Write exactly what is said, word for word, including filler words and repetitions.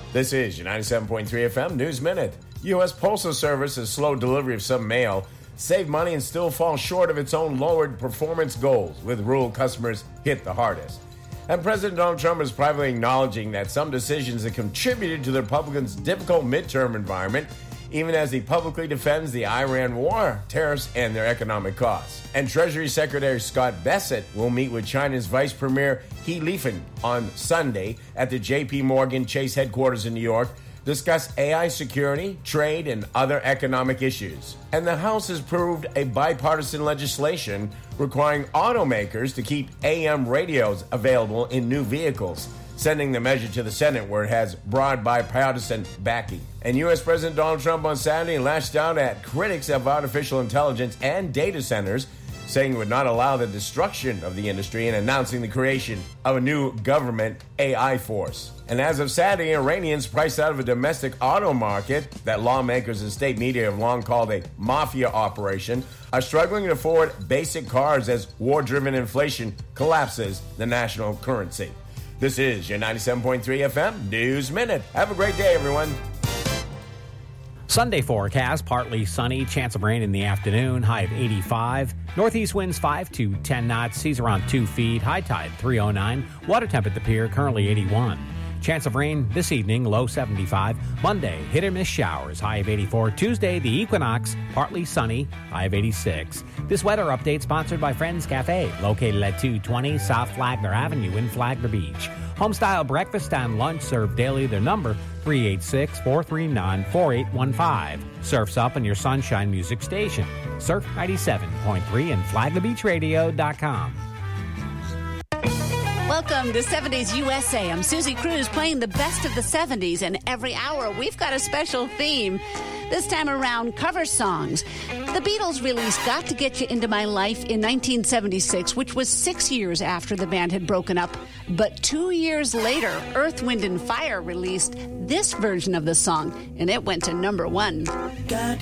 This is your ninety-seven point three F M News Minute. U S. Postal Service has slowed delivery of some mail, saved money, and still falls short of its own lowered performance goals, with rural customers hit the hardest. And President Donald Trump is privately acknowledging that some decisions have contributed to the Republicans' difficult midterm environment, even as he publicly defends the Iran war, tariffs, and their economic costs. And Treasury Secretary Scott Bessent will meet with China's Vice Premier He Lifeng on Sunday at the J P Morgan Chase headquarters in New York, discuss A I security, trade, and other economic issues. And the House has approved a bipartisan legislation requiring automakers to keep A M radios available in new vehicles, sending the measure to the Senate, where it has broad bipartisan backing. And U S. President Donald Trump on Saturday lashed out at critics of artificial intelligence and data centers, saying he would not allow the destruction of the industry and announcing the creation of a new government A I force. And as of Saturday, Iranians priced out of a domestic auto market that lawmakers and state media have long called a mafia operation are struggling to afford basic cars as war-driven inflation collapses the national currency. This is your ninety-seven point three F M News Minute. Have a great day, everyone. Sunday forecast, partly sunny, chance of rain in the afternoon, high of eighty-five. Northeast winds five to ten knots, seas around two feet, high tide three oh nine. Water temp at the pier currently eighty-one. Chance of rain this evening, low seventy-five. Monday, hit or miss showers, high of eighty-four. Tuesday, the equinox, partly sunny, high of eighty-six. This weather update sponsored by Friends Cafe, located at two twenty South Flagler Avenue in Flagler Beach. Homestyle breakfast and lunch served daily. Their number, three eight six, four three nine, four eight one five. Surf's Up on your Sunshine Music Station. Surf ninety-seven point three and flagler beach radio dot com. Welcome to seventies U S A. I'm Susie Cruz playing the best of the seventies, and every hour we've got a special theme. This time around, cover songs. The Beatles released Got to Get You Into My Life in nineteen seventy-six, which was six years after the band had broken up. But two years later, Earth, Wind and Fire released this version of the song, and it went to number one.